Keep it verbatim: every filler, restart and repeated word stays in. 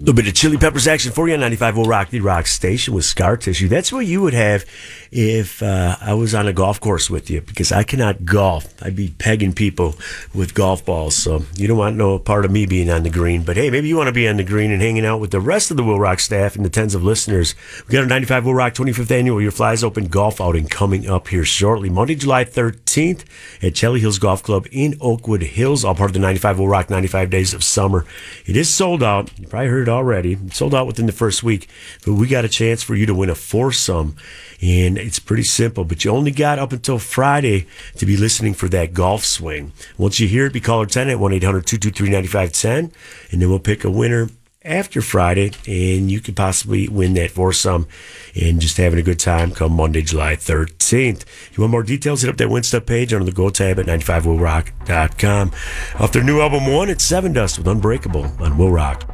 A little bit of Chili Peppers action for you on ninety-five Will Rock, the rock station with Scar Tissue. That's what you would have if uh, I was on a golf course with you, because I cannot golf. I'd be pegging people with golf balls, so you don't want no part of me being on the green. But hey, maybe you want to be on the green and hanging out with the rest of the Will Rock staff and the tens of listeners. We got our ninety-five Will Rock twenty-fifth Annual Your Flies Open golf outing coming up here shortly. Monday, July thirteenth at Cherry Hills Golf Club in Oakwood Hills, all part of the ninety-five Will Rock ninety-five Days of Summer. It is sold out. You probably heard it already. It sold out within the first week, but we got a chance for you to win a foursome, and it's pretty simple, but you only got up until Friday to be listening for that golf swing. Once you hear it, be caller ten at one eight hundred two two three nine five one zero, and then we'll pick a winner after Friday, and you could possibly win that foursome and just having a good time come Monday, July thirteenth. If you want more details, hit up that Win Stuff page under the Go tab at ninety-five will rock dot com. Off their new album One, it's Seven Dust with Unbreakable on Will Rock.